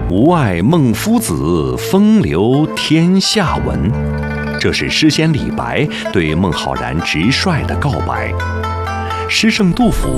吾爱孟夫子，风流天下闻。这是诗仙李白对孟浩然直率的告白。诗圣杜甫